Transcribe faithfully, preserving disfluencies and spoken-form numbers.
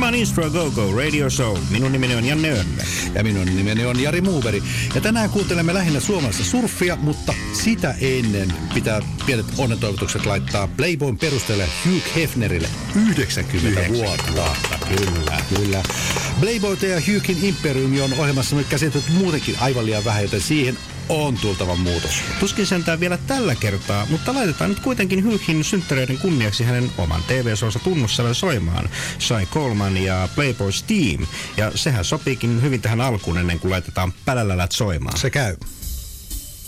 on Instro Go Go Radio Show. Minun nimeni on Janne Önnä. Ja minun nimeni on Jari Muuveri. Ja tänään kuuntelemme lähinnä suomalaista surffia, mutta sitä ennen pitää pienet onnentoivotukset laittaa Playboyn perustajalle Hugh Hefnerille. yhdeksänkymmentä vuotta. Kyllä, kyllä. Playboyta ja Hughin imperiumi on ohjelmassa nyt käsitelty muutenkin aivan liian vähän, joten siihen on tultava muutos. Tuskin sentään vielä tällä kertaa, mutta laitetaan nyt kuitenkin Hughin synttäreiden kunniaksi hänen oman T V-showsa tunnussävel soimaan. Cy Coleman ja Playboy's Team. Ja sehän sopiikin hyvin tähän alkuun ennen kuin laitetaan pälälälät soimaan. Se käy.